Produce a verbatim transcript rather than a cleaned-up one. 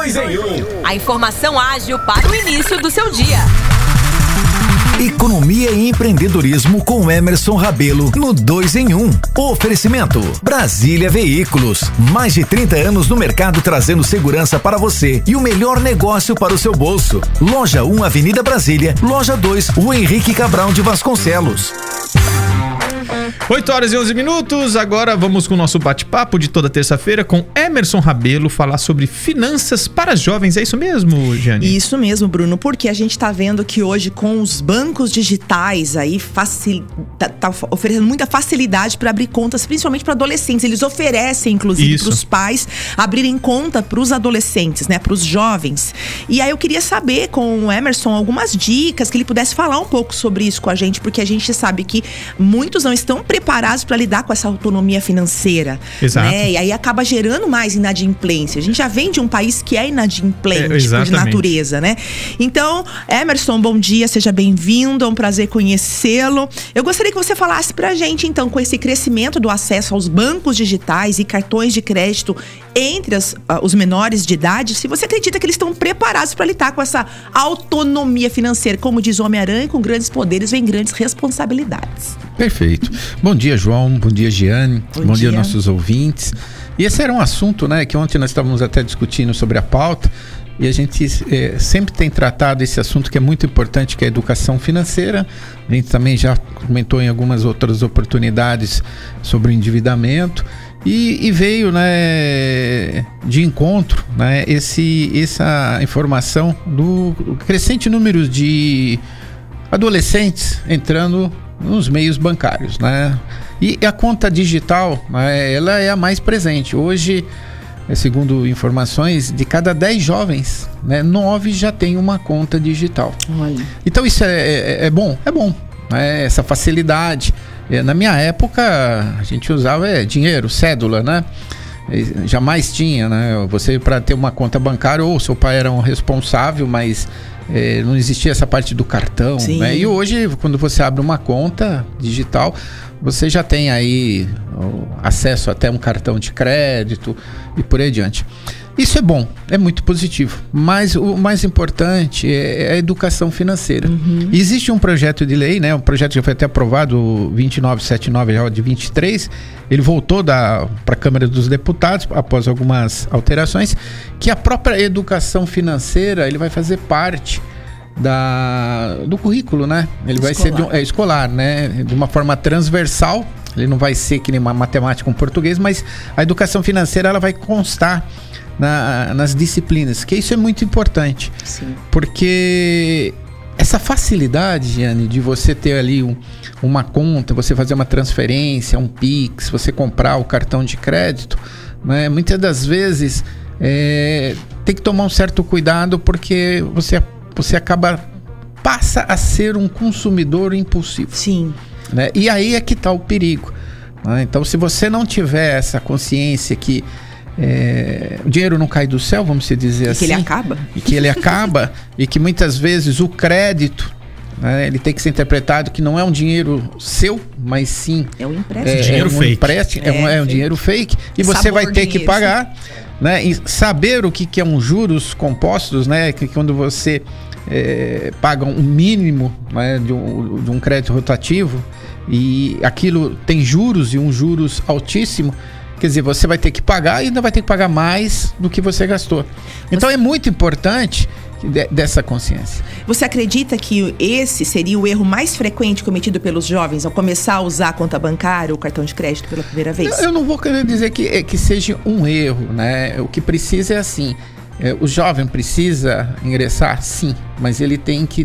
dois em um. A informação ágil para o início do seu dia. Economia e empreendedorismo com Emerson Rabelo no dois em um. Oferecimento Brasília Veículos. Mais de trinta anos no mercado trazendo segurança para você e o melhor negócio para o seu bolso. Loja um, Avenida Brasília. Loja dois, Rua Henrique Cabral de Vasconcelos. oito horas e onze minutos, agora vamos com o nosso bate-papo de toda terça-feira com Emerson Rabelo, falar sobre finanças para jovens. É isso mesmo, Giane? Isso mesmo, Bruno, porque a gente tá vendo que hoje com os bancos digitais aí facil... tá, tá oferecendo muita facilidade para abrir contas, principalmente para adolescentes. Eles oferecem, inclusive, para os pais abrirem conta para os adolescentes, né, para os jovens. E aí eu queria saber com o Emerson algumas dicas, que ele pudesse falar um pouco sobre isso com a gente, porque a gente sabe que muitos não estão preparados para lidar com essa autonomia financeira. Exato. Né? E aí acaba gerando mais inadimplência. A gente já vem de um país que é inadimplente é, de natureza, né? Então, Emerson, bom dia, seja bem-vindo, é um prazer conhecê-lo. Eu gostaria que você falasse pra gente, então, com esse crescimento do acesso aos bancos digitais e cartões de crédito entre as, uh, os menores de idade, se você acredita que eles estão preparados para lidar com essa autonomia financeira. Como diz o Homem-Aranha, com grandes poderes vem grandes responsabilidades. Perfeito. Bom dia, João. Bom dia, Giane. Bom, Bom dia. dia, nossos ouvintes. E esse era um assunto, né, que ontem nós estávamos até discutindo sobre a pauta, e a gente é, sempre tem tratado esse assunto que é muito importante, que é a educação financeira. A gente também já comentou em algumas outras oportunidades sobre o endividamento. E, e veio, né, de encontro, né, esse, essa informação do crescente número de adolescentes entrando nos meios bancários, né? E a conta digital, né, ela é a mais presente. Hoje, segundo informações, de cada dez jovens, né, nove já tem uma conta digital. Olha. Então isso é, é, é bom, é bom, né? Essa facilidade. Na minha época, a gente usava é, dinheiro, cédula, né? Jamais tinha, né? Você, para ter uma conta bancária, ou seu pai era um responsável, mas é, não existia essa parte do cartão, né? E hoje, quando você abre uma conta digital, você já tem aí o acesso até um cartão de crédito e por aí adiante. Isso é bom, é muito positivo, mas o mais importante é a educação financeira. Uhum. Existe um projeto de lei, né? Um projeto que já foi até aprovado, o vinte e nove setenta e nove de vinte e três, ele voltou para a Câmara dos Deputados após algumas alterações, que a própria educação financeira ele vai fazer parte da, do currículo, né? Ele escolar. vai ser de um, é, escolar, né? De uma forma transversal. Ele não vai ser que nem uma matemática, um português, mas a educação financeira ela vai constar Na, nas disciplinas, que isso é muito importante. Sim. Porque essa facilidade, Giane, de você ter ali um, uma conta, você fazer uma transferência, um Pix, você comprar o cartão de crédito, né? Muitas das vezes é, tem que tomar um certo cuidado, porque você, você acaba passa a ser um consumidor impulsivo. Sim. Né? E aí é que está o perigo, né? Então, se você não tiver essa consciência que É, o dinheiro não cai do céu, vamos dizer e assim. Que ele acaba. E que ele acaba. E que muitas vezes o crédito, né, ele tem que ser interpretado que não é um dinheiro seu, mas sim é um empréstimo. É, dinheiro é um fake. Empréstimo, é, é, um, é um dinheiro fake. E você Sabor vai ter dinheiro, que pagar, né, e saber o que, que é um juros compostos, né, que quando você é, paga um mínimo, né, de, um, de um crédito rotativo, e aquilo tem juros e um juros altíssimo. Quer dizer, você vai ter que pagar e ainda vai ter que pagar mais do que você gastou. Então é muito importante de, dessa consciência. Você acredita que esse seria o erro mais frequente cometido pelos jovens ao começar a usar a conta bancária ou cartão de crédito pela primeira vez? Eu, eu não vou querer dizer que, que seja um erro, né? O que precisa é assim, é, o jovem precisa ingressar, sim, mas ele tem que